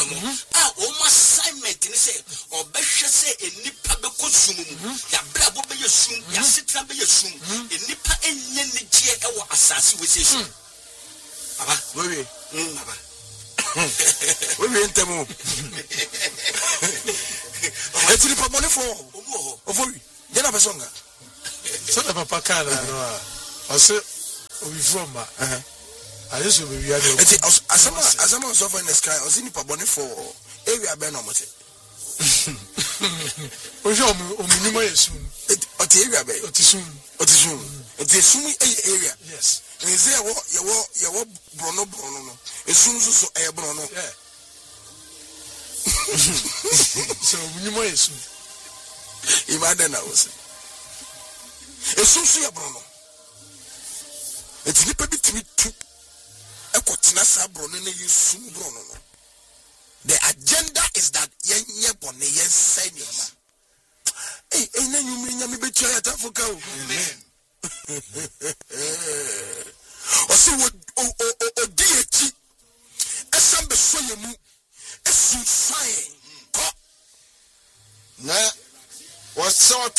mo o assignment ni say obehwe say enipa be kosum mu ya bra bo be yesum ya setra be yesum enipa enye ni je e wo asase we say sum baba we baba we ntemo etiri pa money for ovowi je na besonga so the papa kana no ose obi from ma I just be we are asama so for in the sky ozini pa money for area be no mote ojo ominimo yesum oti area be otisum otisum area yes nze yawo brono no esum so brono yeah so ominimo yesum imagine na wose esum so ya brono etini pa bitimi tu ekotina sa brono na yesum brono no. The agenda is that yenye bone yense nioma ena nyumri nyame betua ya tafuka o amen osi o dieti esambe soyemu esunfae ko na was so